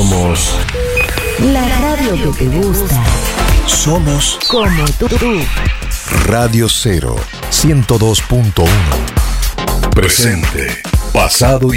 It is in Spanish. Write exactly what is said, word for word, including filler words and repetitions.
Somos la radio que te gusta. Somos Como tú. Radio Cero ciento dos punto uno. Presente, pasado y